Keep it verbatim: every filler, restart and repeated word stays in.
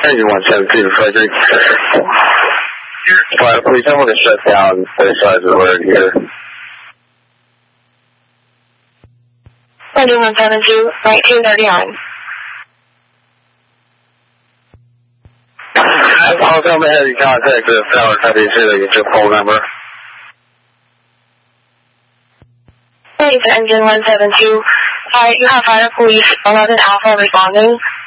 engine one seven two to Frederick. Fire police, I'm going to shut down both sides of the road here. Engine one seven two, nineteen thirty-nine. I'll come ahead and contact the tower company so they get your phone number. Thanks, Engine one seven two. Alright, you have fire police eleven Alpha responding.